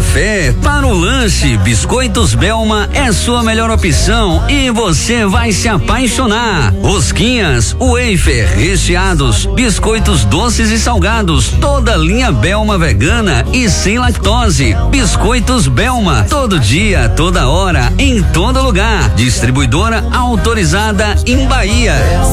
café, para o lanche, Biscoitos Belma é sua melhor opção e você vai se apaixonar. Rosquinhas, wafer, recheados, biscoitos doces e salgados, toda linha Belma vegana e sem lactose. Biscoitos Belma, todo dia, toda hora, em todo lugar. Distribuidora autorizada em Bahia.